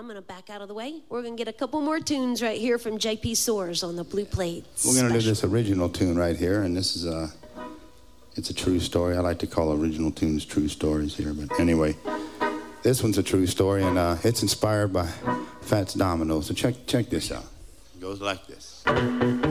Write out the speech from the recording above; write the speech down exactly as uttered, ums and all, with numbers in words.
I'm gonna back out of the way. We're gonna get a couple more tunes right here from J P Soares on the Blue Plates. We're gonna Special. do this original tune right here, and this is a, it's a true story. I like to call original tunes true stories here, but anyway, this one's a true story, and uh, it's inspired by Fats Domino. So check check this out. It goes like this.